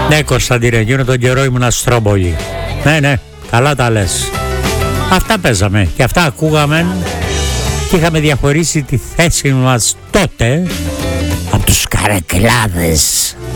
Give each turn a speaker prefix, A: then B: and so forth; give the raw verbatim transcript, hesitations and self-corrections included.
A: Ναι, Κωνσταντίνε, εκείνο τον καιρό ήμουν Αστρόμπολη. Ναι, ναι, καλά τα λες. Αυτά παίζαμε και αυτά ακούγαμε και είχαμε διαχωρίσει τη θέση μας τότε από τους καρεκλάδες.